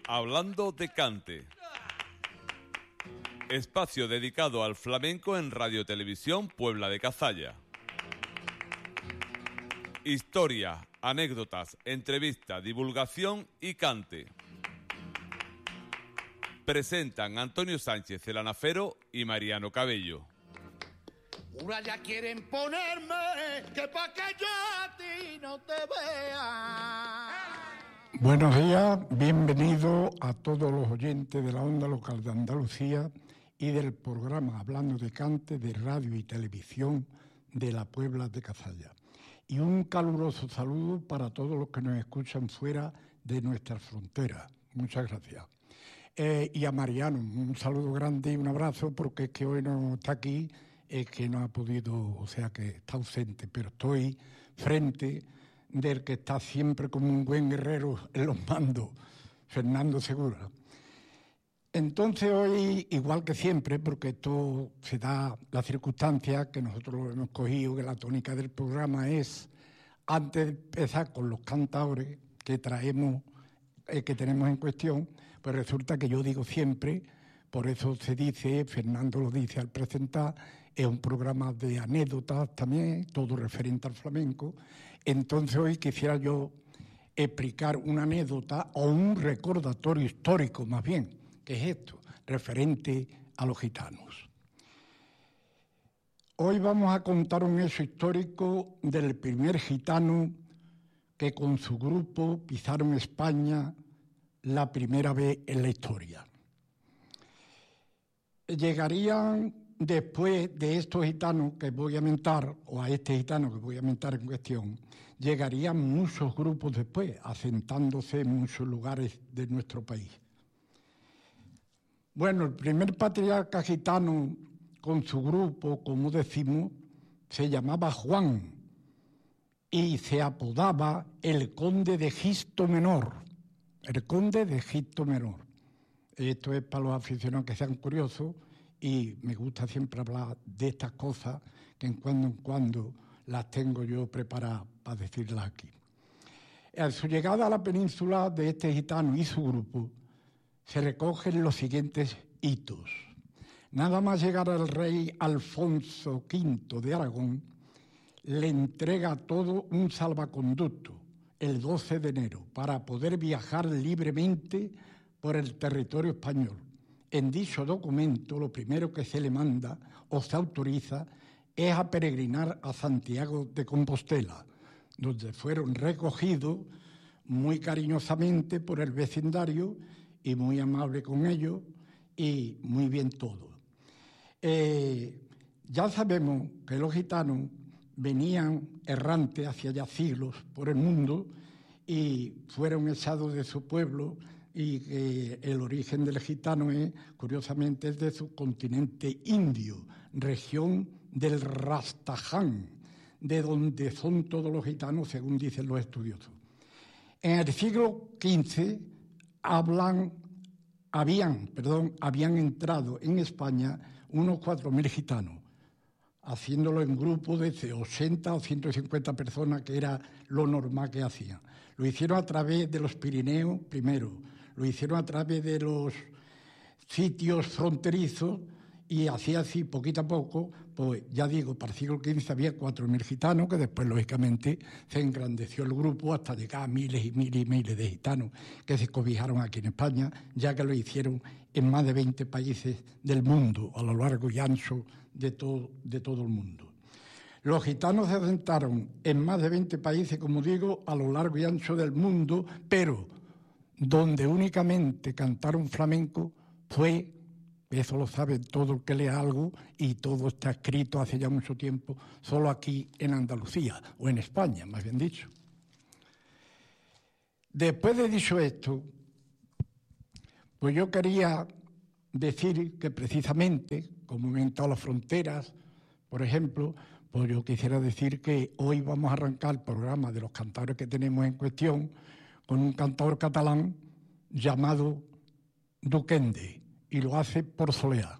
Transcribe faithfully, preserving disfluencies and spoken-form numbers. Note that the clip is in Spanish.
Hablando de Cante. Espacio dedicado al flamenco en Radio Televisión Puebla de Cazalla. Historia, anécdotas, entrevista, divulgación y cante. Presentan Antonio Sánchez el Anafero y Mariano Cabello. Ahora ya quieren ponerme que pa' que yo a ti no te vea. Buenos días, bienvenidos a todos los oyentes de la onda local de Andalucía y del programa Hablando de Cante de Radio y Televisión de la Puebla de Cazalla. Y un caluroso saludo para todos los que nos escuchan fuera de nuestras fronteras. Muchas gracias. Eh, y a Mariano, un saludo grande y un abrazo, porque es que hoy no está aquí, es que no ha podido, o sea que está ausente, pero estoy frente del que está siempre como un buen guerrero en los mandos, Fernando Segura. Entonces hoy, igual que siempre, porque esto se da la circunstancia que nosotros lo hemos cogido, que la tónica del programa es, antes de empezar con los cantaores que traemos, eh, que tenemos en cuestión, pues resulta que yo digo siempre, por eso se dice, Fernando lo dice al presentar, es un programa de anécdotas también, todo referente al flamenco. Entonces hoy quisiera yo explicar una anécdota o un recordatorio histórico más bien, que es esto, referente a los gitanos. Hoy vamos a contar un hecho histórico del primer gitano que con su grupo pisaron España la primera vez en la historia. Llegarían después de estos gitanos que voy a mentar, o a este gitano que voy a mentar en cuestión, llegarían muchos grupos después, asentándose en muchos lugares de nuestro país. Bueno, el primer patriarca gitano con su grupo, como decimos, se llamaba Juan y se apodaba el conde de Gisto Menor, el conde de Gisto Menor. Esto es para los aficionados que sean curiosos y me gusta siempre hablar de estas cosas que en cuando en cuando las tengo yo preparadas para decirlas aquí. A su llegada a la península de este gitano y su grupo se recogen los siguientes hitos. Nada más llegar al rey Alfonso quinto de Aragón, le entrega todo un salvaconducto el doce de enero para poder viajar libremente por el territorio español. En dicho documento, lo primero que se le manda o se autoriza es a peregrinar a Santiago de Compostela, donde fueron recogidos muy cariñosamente por el vecindario y muy amable con ellos y muy bien todo. Eh, ya sabemos que los gitanos venían errantes hacia ya siglos por el mundo y fueron echados de su pueblo, y que el origen del gitano es, curiosamente, es de su continente indio, región del Rastaján, de donde son todos los gitanos, según dicen los estudiosos. En el siglo quince hablan, habían, perdón, habían entrado en España unos cuatro mil gitanos, haciéndolo en grupos de ochenta o ciento cincuenta personas, que era lo normal que hacían. Lo hicieron a través de los Pirineos primero, lo hicieron a través de los sitios fronterizos y así, así, poquito a poco, pues ya digo, para el siglo quince había cuatro mil gitanos, que después, lógicamente, se engrandeció el grupo hasta llegar a miles y miles y miles de gitanos que se cobijaron aquí en España, ya que lo hicieron en más de veinte países del mundo, a lo largo y ancho de todo, de todo el mundo. Los gitanos se asentaron en más de veinte países, como digo, a lo largo y ancho del mundo, pero donde únicamente cantaron flamenco fue, eso lo sabe todo el que lea algo, y todo está escrito hace ya mucho tiempo, solo aquí en Andalucía, o en España, más bien dicho. Después de dicho esto, pues yo quería decir que precisamente, como he inventado las fronteras, por ejemplo, pues yo quisiera decir que hoy vamos a arrancar el programa de los cantadores que tenemos en cuestión con un cantador catalán llamado Duquende, y lo hace por Soleá.